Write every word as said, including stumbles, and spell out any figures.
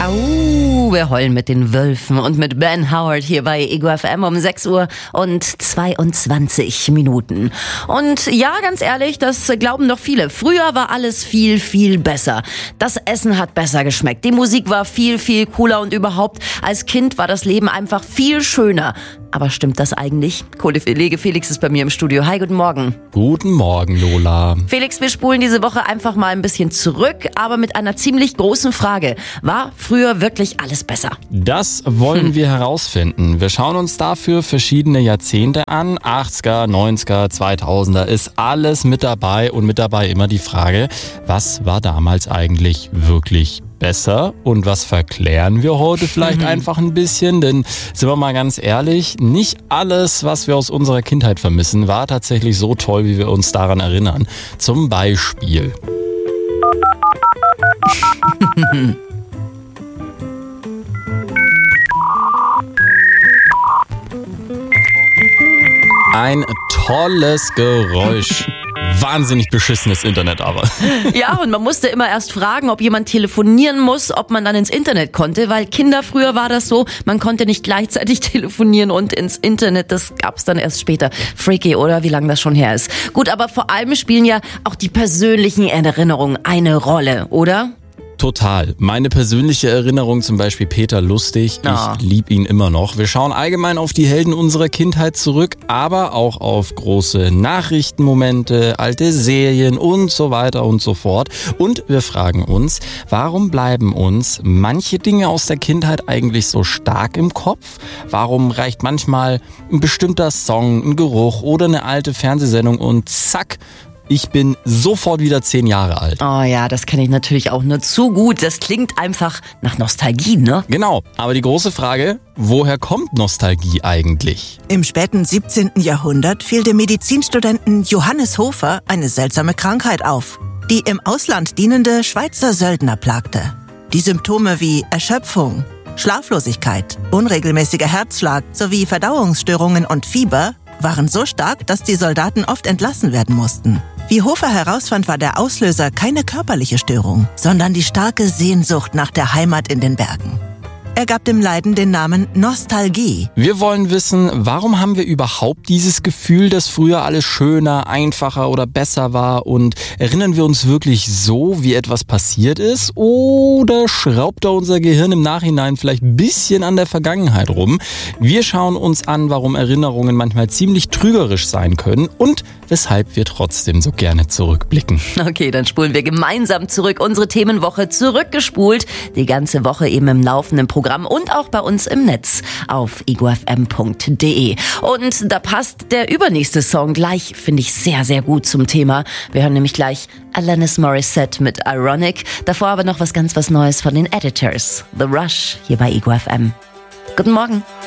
Au, wir heulen mit den Wölfen und mit Ben Howard hier bei Ego F M um sechs Uhr und zweiundzwanzig Minuten. Und ja, ganz ehrlich, das glauben doch viele. Früher war alles viel, viel besser. Das Essen hat besser geschmeckt. Die Musik war viel, viel cooler und überhaupt, als Kind war das Leben einfach viel schöner. Aber stimmt das eigentlich? Kollege Felix ist bei mir im Studio. Hi, guten Morgen. Guten Morgen, Lola. Felix, wir spulen diese Woche einfach mal ein bisschen zurück, aber mit einer ziemlich großen Frage. War früher wirklich alles besser? Das wollen hm. wir herausfinden. Wir schauen uns dafür verschiedene Jahrzehnte an. achtziger, neunziger, zweitausender ist alles mit dabei und mit dabei immer die Frage, was war damals eigentlich wirklich besser und was verklären wir heute vielleicht mhm. einfach ein bisschen, denn sind wir mal ganz ehrlich, nicht alles, was wir aus unserer Kindheit vermissen, war tatsächlich so toll, wie wir uns daran erinnern. Zum Beispiel ein tolles Geräusch. Wahnsinnig beschissenes Internet aber. Ja, und man musste immer erst fragen, ob jemand telefonieren muss, ob man dann ins Internet konnte, weil Kinder früher war das so, man konnte nicht gleichzeitig telefonieren und ins Internet, das gab's dann erst später. Freaky, oder? Wie lange das schon her ist. Gut, aber vor allem spielen ja auch die persönlichen Erinnerungen eine Rolle, oder? Total. Meine persönliche Erinnerung zum Beispiel Peter Lustig. Ich oh. liebe ihn immer noch. Wir schauen allgemein auf die Helden unserer Kindheit zurück, aber auch auf große Nachrichtenmomente, alte Serien und so weiter und so fort. Und wir fragen uns, warum bleiben uns manche Dinge aus der Kindheit eigentlich so stark im Kopf? Warum reicht manchmal ein bestimmter Song, ein Geruch oder eine alte Fernsehsendung und zack, ich bin sofort wieder zehn Jahre alt. Oh ja, das kenne ich natürlich auch nur zu gut. Das klingt einfach nach Nostalgie, ne? Genau, aber die große Frage, woher kommt Nostalgie eigentlich? Im späten siebzehnten Jahrhundert fiel dem Medizinstudenten Johannes Hofer eine seltsame Krankheit auf, die im Ausland dienende Schweizer Söldner plagte. Die Symptome wie Erschöpfung, Schlaflosigkeit, unregelmäßiger Herzschlag sowie Verdauungsstörungen und Fieber waren so stark, dass die Soldaten oft entlassen werden mussten. Wie Hofer herausfand, war der Auslöser keine körperliche Störung, sondern die starke Sehnsucht nach der Heimat in den Bergen. Er gab dem Leiden den Namen Nostalgie. Wir wollen wissen, warum haben wir überhaupt dieses Gefühl, dass früher alles schöner, einfacher oder besser war? Und erinnern wir uns wirklich so, wie etwas passiert ist? Oder schraubt da unser Gehirn im Nachhinein vielleicht ein bisschen an der Vergangenheit rum? Wir schauen uns an, warum Erinnerungen manchmal ziemlich trügerisch sein können und weshalb wir trotzdem so gerne zurückblicken. Okay, dann spulen wir gemeinsam zurück. Unsere Themenwoche zurückgespult. Die ganze Woche eben im laufenden Programm. Und auch bei uns im Netz auf ego f m punkt d e. Und da passt der übernächste Song gleich, finde ich, sehr, sehr gut zum Thema. Wir hören nämlich gleich Alanis Morissette mit Ironic. Davor aber noch was ganz was Neues von den Editors. The Rush hier bei Ego F M. Guten Morgen.